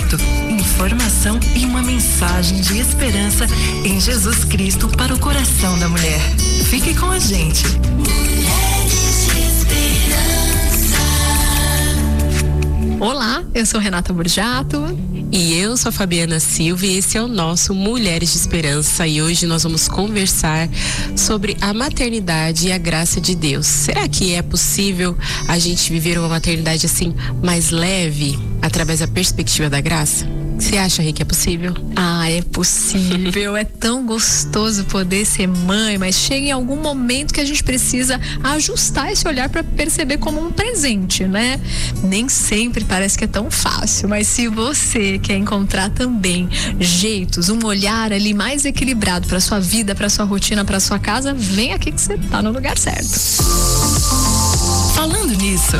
conforto, informação e uma mensagem de esperança em Jesus Cristo para o coração da mulher. Fique com a gente. Mulheres de Esperança. Olá, eu sou Renata Burjato. E eu sou a Fabiana Silva e esse é o nosso Mulheres de Esperança e hoje nós vamos conversar sobre a maternidade e a graça de Deus. Será que é possível a gente viver uma maternidade assim mais leve através da perspectiva da graça? Você acha, Rê, que é possível? É possível. É tão gostoso poder ser mãe, mas chega em algum momento que a gente precisa ajustar esse olhar para perceber como um presente, né? Nem sempre parece que é tão fácil, mas se você quer encontrar também jeitos, um olhar ali mais equilibrado para sua vida, para sua rotina, para sua casa, vem aqui que você tá no lugar certo. Falando nisso,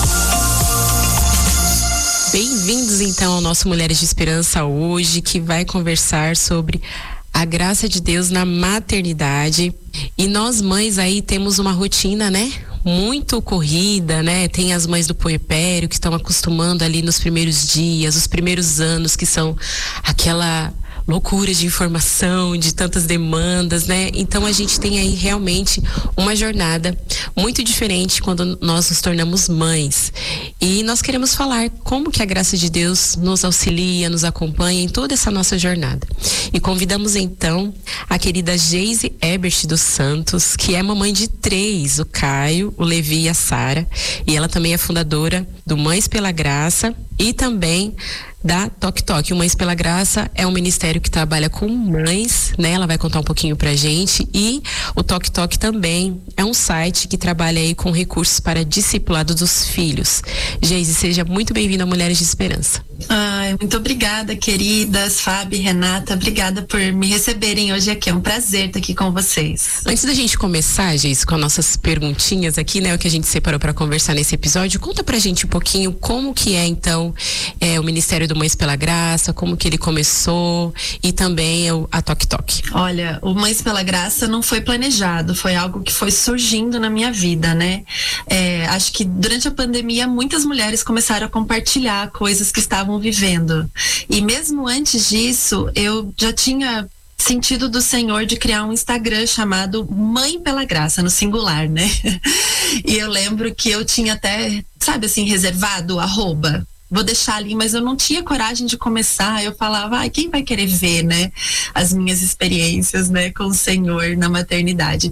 bem-vindos então ao nosso Mulheres de Esperança hoje, que vai conversar sobre a graça de Deus na maternidade. E nós mães aí temos uma rotina, né? Muito corrida, né? Tem as mães do puerpério que estão acostumando ali nos primeiros dias, os primeiros anos, que são aquela loucura de informação, de tantas demandas, né? Então a gente tem aí realmente uma jornada muito diferente quando nós nos tornamos mães. E nós queremos falar como que a graça de Deus nos auxilia, nos acompanha em toda essa nossa jornada. E convidamos então a querida Geise Ebert dos Santos, que é mamãe de 3, o Caio, o Levi e a Sara. E ela também é fundadora do Mães pela Graça e também da Toque Toque. O Mães pela Graça é um ministério que trabalha com mães, né? Ela vai contar um pouquinho pra gente. E o Toque Toque também é um site que trabalha aí com recursos para discipulado dos filhos. Geise, seja muito bem-vinda a Mulheres de Esperança. Muito obrigada, queridas, Fábio e Renata. Obrigada por me receberem hoje aqui. É um prazer estar aqui com vocês. Antes da gente começar, Geise, com as nossas perguntinhas aqui, né? O que a gente separou para conversar nesse episódio, conta pra gente um pouquinho como que é, então, o Ministério do Mães pela Graça, como que ele começou e também a Toque Toque. Olha, o Mães pela Graça não foi planejado, foi algo que foi surgindo na minha vida, né? Acho que durante a pandemia muitas mulheres começaram a compartilhar coisas que estavam vivendo. E mesmo antes disso, eu já tinha sentido do Senhor de criar um Instagram chamado Mãe pela Graça, no singular, né? E eu lembro que eu tinha até, sabe assim, reservado o @. Vou deixar ali, mas eu não tinha coragem de começar. Eu falava, quem vai querer ver, né? As minhas experiências, né? Com o Senhor na maternidade.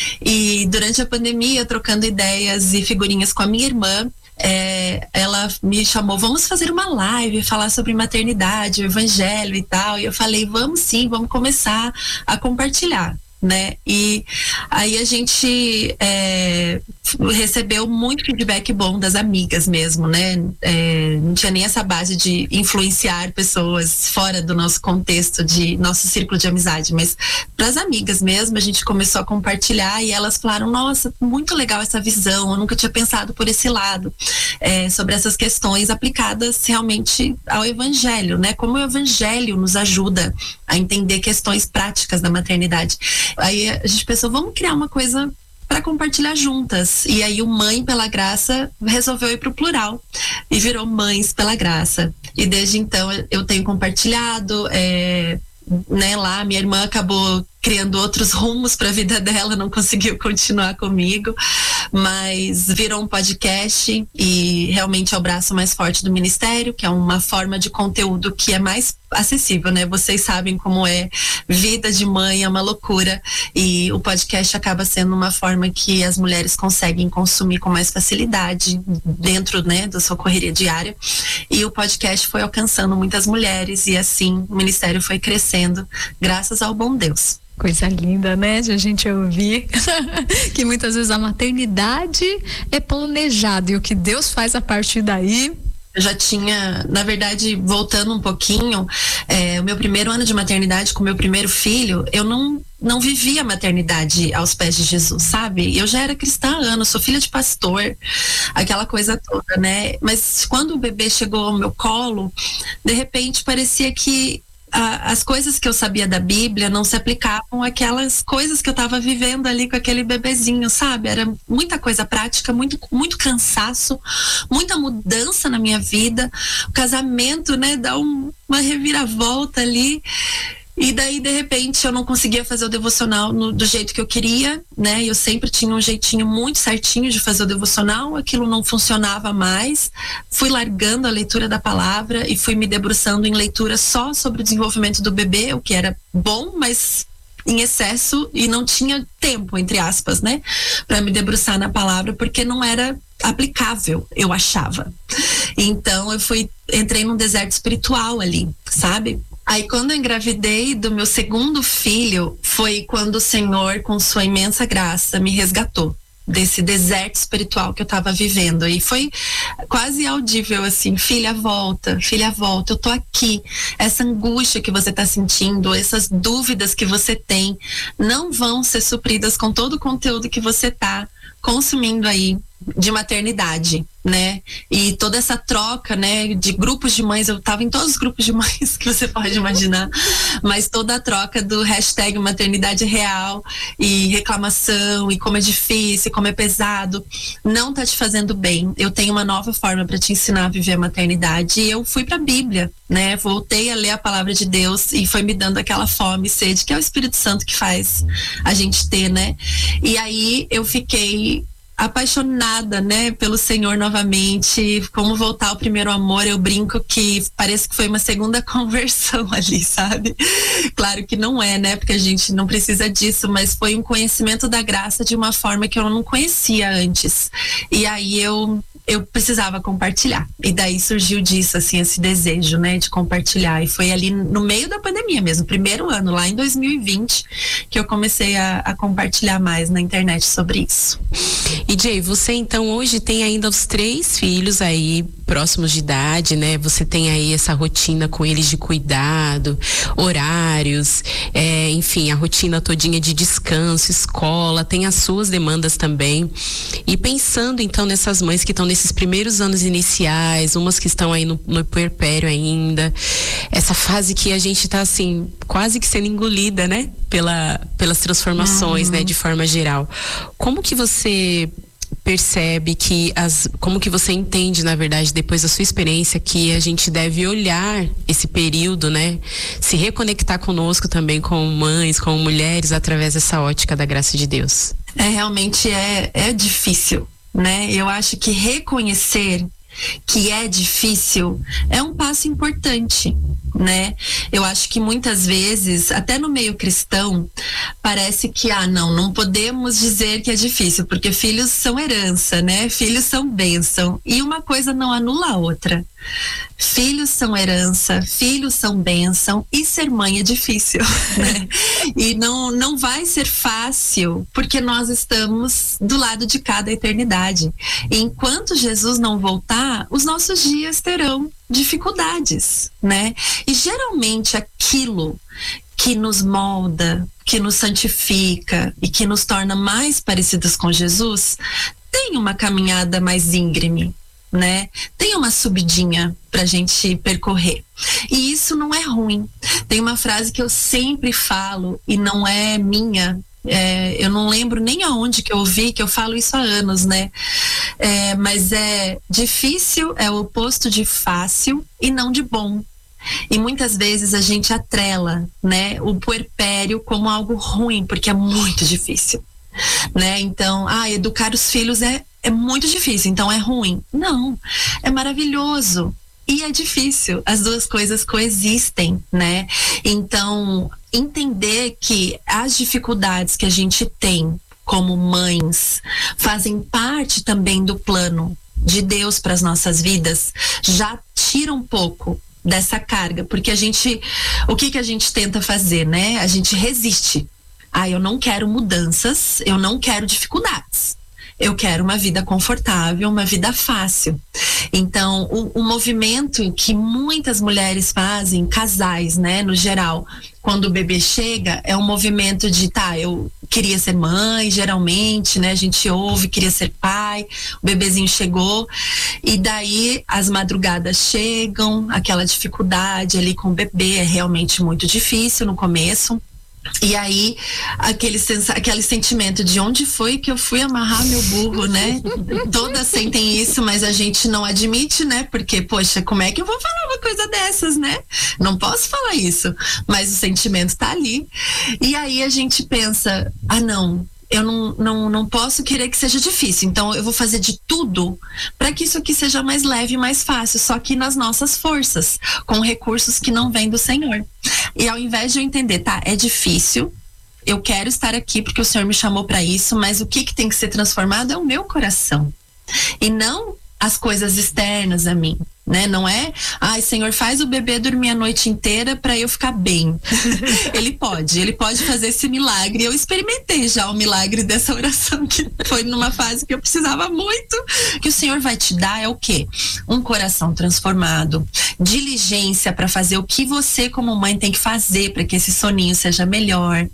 E durante a pandemia, trocando ideias e figurinhas com a minha irmã, ela me chamou, vamos fazer uma live, falar sobre maternidade, o evangelho e tal. E eu falei, vamos sim, vamos começar a compartilhar, né? E aí a gente recebeu muito feedback bom das amigas mesmo, né? Não tinha nem essa base de influenciar pessoas fora do nosso contexto, de nosso círculo de amizade, mas para as amigas mesmo a gente começou a compartilhar e elas falaram, nossa, muito legal essa visão, eu nunca tinha pensado por esse lado, sobre essas questões aplicadas realmente ao evangelho, né? Como o evangelho nos ajuda a entender questões práticas da maternidade. Aí a gente pensou, vamos criar uma coisa para compartilhar juntas. E aí o Mãe pela Graça resolveu ir pro plural e virou Mães pela Graça. E desde então eu tenho compartilhado, né, lá minha irmã acabou criando outros rumos para a vida dela, não conseguiu continuar comigo, mas virou um podcast e realmente é o braço mais forte do ministério, que é uma forma de conteúdo que é mais acessível, né? Vocês sabem como é, vida de mãe é uma loucura e o podcast acaba sendo uma forma que as mulheres conseguem consumir com mais facilidade dentro, né, da sua correria diária, e o podcast foi alcançando muitas mulheres e assim o ministério foi crescendo graças ao bom Deus. Coisa linda, né? De a gente ouvir que muitas vezes a maternidade é planejada e o que Deus faz a partir daí. Eu já tinha, na verdade, voltando um pouquinho, o meu primeiro ano de maternidade com o meu primeiro filho, eu não vivia a maternidade aos pés de Jesus, sabe? Eu já era cristã há anos, sou filha de pastor, aquela coisa toda, né? Mas quando o bebê chegou ao meu colo, de repente parecia que as coisas que eu sabia da Bíblia não se aplicavam àquelas coisas que eu estava vivendo ali com aquele bebezinho, sabe? Era muita coisa prática, muito cansaço, muita mudança na minha vida. O casamento, né, dá uma reviravolta ali. E daí, de repente, eu não conseguia fazer o devocional do jeito que eu queria, né? Eu sempre tinha um jeitinho muito certinho de fazer o devocional, aquilo não funcionava mais. Fui largando a leitura da palavra e fui me debruçando em leitura só sobre o desenvolvimento do bebê, o que era bom, mas em excesso, e não tinha tempo, entre aspas, né? Para me debruçar na palavra, porque não era aplicável, eu achava. Então, entrei num deserto espiritual ali, sabe? Aí, quando eu engravidei do meu segundo filho, foi quando o Senhor, com sua imensa graça, me resgatou desse deserto espiritual que eu estava vivendo. E foi quase audível, assim: filha, volta, eu tô aqui. Essa angústia que você tá sentindo, essas dúvidas que você tem, não vão ser supridas com todo o conteúdo que você tá consumindo aí de maternidade, né? E toda essa troca, né, de grupos de mães, eu tava em todos os grupos de mães que você pode imaginar, mas toda a troca do hashtag maternidade real e reclamação e como é difícil, como é pesado, não tá te fazendo bem. Eu tenho uma nova forma para te ensinar a viver a maternidade, e eu fui pra Bíblia, né? Voltei a ler a palavra de Deus e foi me dando aquela fome e sede que é o Espírito Santo que faz a gente ter, né? E aí eu fiquei apaixonada, né, pelo Senhor novamente. Como voltar ao primeiro amor, eu brinco que parece que foi uma segunda conversão ali, sabe? Claro que não é, né, porque a gente não precisa disso, mas foi um conhecimento da graça de uma forma que eu não conhecia antes. E aí eu precisava compartilhar. E daí surgiu disso, assim, esse desejo, né, de compartilhar. E foi ali no meio da pandemia mesmo, primeiro ano, lá em 2020, que eu comecei a compartilhar mais na internet sobre isso. E Jay, você então hoje tem ainda os 3 filhos aí próximos de idade, né? Você tem aí essa rotina com eles de cuidado, horários, enfim, a rotina todinha de descanso, escola, tem as suas demandas também. E pensando então nessas mães que estão nesses primeiros anos iniciais, umas que estão aí no puerpério ainda, essa fase que a gente tá assim, quase que sendo engolida, né? Pelas transformações, né? De forma geral. Como que você percebe como que você entende, na verdade, depois da sua experiência, que a gente deve olhar esse período, né? Se reconectar conosco também, como mães, como mulheres, através dessa ótica da graça de Deus? Realmente é difícil, né? Eu acho que reconhecer que é difícil é um passo importante, né? Eu acho que muitas vezes, até no meio cristão, parece que não podemos dizer que é difícil, porque filhos são herança, né? Filhos são bênção, e uma coisa não anula a outra. Filhos são herança, filhos são bênção, e ser mãe é difícil, né? E não vai ser fácil, porque nós estamos do lado de cada eternidade. E enquanto Jesus não voltar, os nossos dias terão dificuldades, né? E geralmente aquilo que nos molda, que nos santifica e que nos torna mais parecidos com Jesus, tem uma caminhada mais íngreme, né? Tem uma subidinha pra gente percorrer. E isso não é ruim. Tem uma frase que eu sempre falo e não é minha. Eu não lembro nem aonde que eu ouvi, que eu falo isso há anos, né? Mas difícil é o oposto de fácil e não de bom. E muitas vezes a gente atrela, né, o puerpério como algo ruim, porque é muito difícil, né? Então, educar os filhos é muito difícil, então é ruim. Não, é maravilhoso. E é difícil, as duas coisas coexistem, né? Então, entender que as dificuldades que a gente tem como mães fazem parte também do plano de Deus para as nossas vidas, já tira um pouco dessa carga, porque o que a gente tenta fazer, né? A gente resiste. Eu não quero mudanças, eu não quero dificuldades. Eu quero uma vida confortável, uma vida fácil. Então, o movimento que muitas mulheres fazem, casais, né, no geral, quando o bebê chega, é um movimento de, eu queria ser mãe, geralmente, né, a gente ouve, queria ser pai, pai, o bebezinho chegou, e daí as madrugadas chegam, aquela dificuldade ali com o bebê é realmente muito difícil no começo. E aí, aquele sentimento de onde foi que eu fui amarrar meu burro, né? Todas sentem isso, mas a gente não admite, né? Porque, poxa, como é que eu vou falar uma coisa dessas, né? Não posso falar isso, mas o sentimento tá ali. E aí a gente pensa, eu não posso querer que seja difícil, então eu vou fazer de tudo para que isso aqui seja mais leve e mais fácil, só que nas nossas forças, com recursos que não vêm do Senhor. E ao invés de eu entender, é difícil, eu quero estar aqui porque o Senhor me chamou para isso, mas o que tem que ser transformado é o meu coração e não as coisas externas a mim, né? Não é, Senhor, faz o bebê dormir a noite inteira para eu ficar bem. Ele pode fazer esse milagre. Eu experimentei já o milagre dessa oração, que foi numa fase que eu precisava muito. Que o Senhor vai te dar é o quê? Um coração transformado, diligência para fazer o que você como mãe tem que fazer para que esse soninho seja melhor,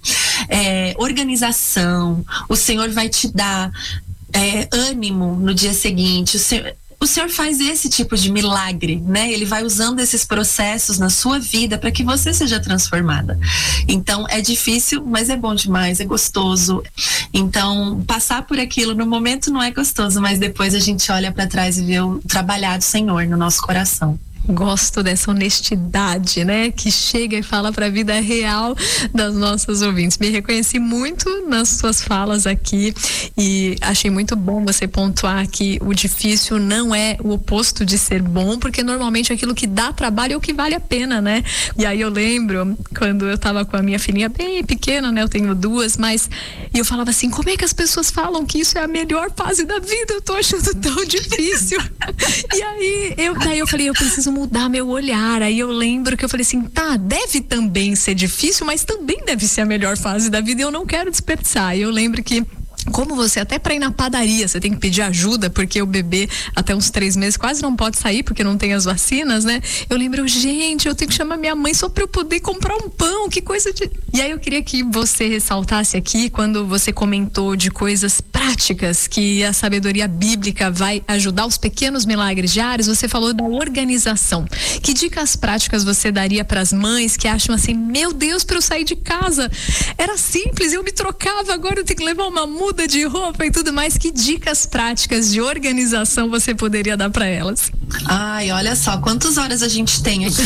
organização. O Senhor vai te dar ânimo no dia seguinte. O Senhor faz esse tipo de milagre, né? Ele vai usando esses processos na sua vida para que você seja transformada. Então, é difícil, mas é bom demais, é gostoso. Então, passar por aquilo no momento não é gostoso, mas depois a gente olha para trás e vê o trabalhar do Senhor no nosso coração. Gosto dessa honestidade, né? Que chega e fala para a vida real das nossas ouvintes. Me reconheci muito nas suas falas aqui e achei muito bom você pontuar que o difícil não é o oposto de ser bom, porque normalmente aquilo que dá trabalho é o que vale a pena, né? E aí eu lembro quando eu tava com a minha filhinha bem pequena, né? Eu tenho 2, e eu falava assim, como é que as pessoas falam que isso é a melhor fase da vida? Eu tô achando tão difícil. E aí eu falei, eu preciso mudar meu olhar. Aí eu lembro que eu falei assim, deve também ser difícil, mas também deve ser a melhor fase da vida e eu não quero desperdiçar. E eu lembro que como você, até para ir na padaria, você tem que pedir ajuda, porque o bebê até uns 3 meses quase não pode sair, porque não tem as vacinas, né? Eu lembro, gente, eu tenho que chamar minha mãe só para eu poder comprar um pão, que coisa de... E aí eu queria que você ressaltasse aqui, quando você comentou de coisas práticas, que a sabedoria bíblica vai ajudar os pequenos milagres diários, você falou da organização. Que dicas práticas você daria para as mães que acham assim, meu Deus, para eu sair de casa, era simples, eu me trocava, agora eu tenho que levar uma muda de roupa e tudo mais. Que dicas práticas de organização você poderia dar para elas? Olha só, quantas horas a gente tem aqui.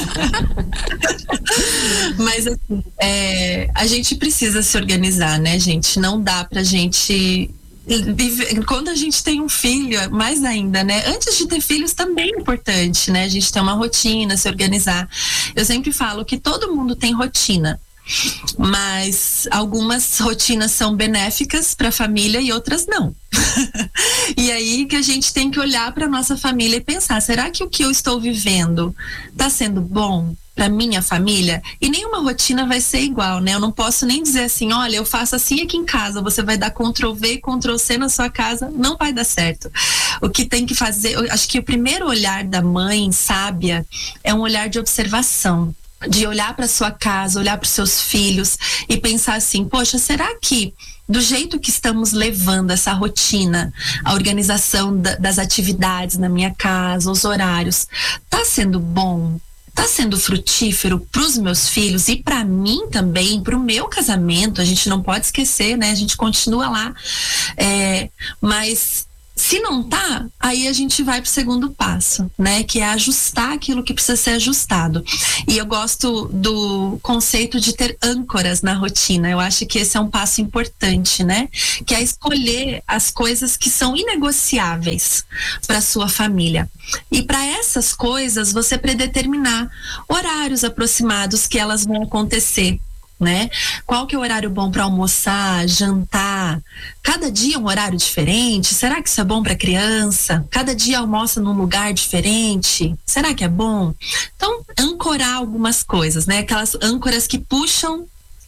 Mas assim, a gente precisa se organizar, né, gente? Não dá pra gente... Quando a gente tem um filho, mais ainda, né? Antes de ter filhos também é importante, né? A gente ter uma rotina, se organizar. Eu sempre falo que todo mundo tem rotina, mas algumas rotinas são benéficas para a família e outras não. E aí que a gente tem que olhar para nossa família e pensar, será que o que eu estou vivendo está sendo bom para minha família? E nenhuma rotina vai ser igual, né? Eu não posso nem dizer assim, olha, eu faço assim aqui em casa, você vai dar Ctrl+V, Ctrl+C na sua casa, não vai dar certo. O que tem que fazer, eu acho que o primeiro olhar da mãe sábia é um olhar de observação, de olhar para sua casa, olhar para os seus filhos e pensar assim, poxa, será que do jeito que estamos levando essa rotina, a organização das atividades na minha casa, os horários, tá sendo bom? Tá sendo frutífero para os meus filhos e para mim também, para o meu casamento? A gente não pode esquecer, né? A gente continua lá, mas se não tá, aí a gente vai pro segundo passo, né? Que é ajustar aquilo que precisa ser ajustado. E eu gosto do conceito de ter âncoras na rotina. Eu acho que esse é um passo importante, né? Que é escolher as coisas que são inegociáveis para sua família. E para essas coisas, você predeterminar horários aproximados que elas vão acontecer, né? Qual que é o horário bom para almoçar, jantar? Cada dia um horário diferente? Será que isso é bom para criança? Cada dia almoça num lugar diferente? Será que é bom? Então, ancorar algumas coisas, né? Aquelas âncoras que puxam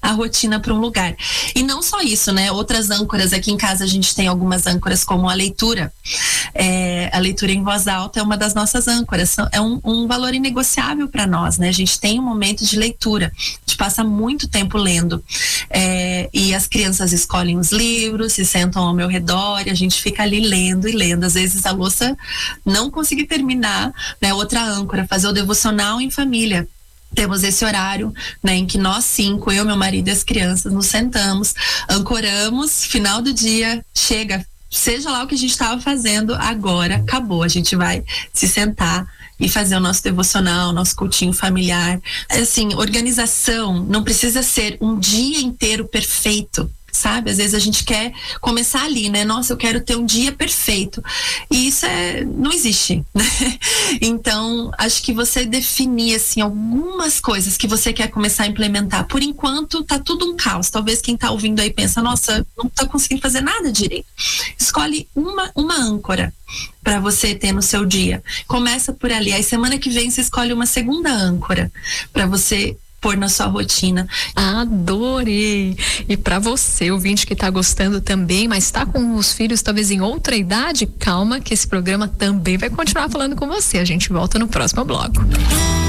a rotina para um lugar. E não só isso, né? Outras âncoras, aqui em casa a gente tem algumas âncoras, como a leitura. A leitura em voz alta é uma das nossas âncoras, é um valor inegociável para nós, né? A gente tem um momento de leitura, a gente passa muito tempo lendo, e as crianças escolhem os livros, se sentam ao meu redor e a gente fica ali lendo e lendo. Às vezes a louça não consegue terminar, né? Outra âncora, fazer o devocional em família. Temos esse horário, né, em que nós 5, eu, meu marido e as crianças, nos sentamos, ancoramos, final do dia, chega, seja lá o que a gente estava fazendo, agora acabou, a gente vai se sentar e fazer o nosso devocional, nosso cultinho familiar. Assim, organização não precisa ser um dia inteiro perfeito, sabe? Às vezes a gente quer começar ali, né? Nossa, eu quero ter um dia perfeito. E isso não existe, né? Então, acho que você definir, assim, algumas coisas que você quer começar a implementar. Por enquanto, tá tudo um caos. Talvez quem tá ouvindo aí pensa, nossa, não tá conseguindo fazer nada direito. Escolhe uma âncora para você ter no seu dia. Começa por ali. Aí semana que vem você escolhe uma segunda âncora para você pôr na sua rotina. Adorei! E para você, ouvinte que tá gostando também, mas tá com os filhos talvez em outra idade, calma que esse programa também vai continuar falando com você. A gente volta no próximo bloco.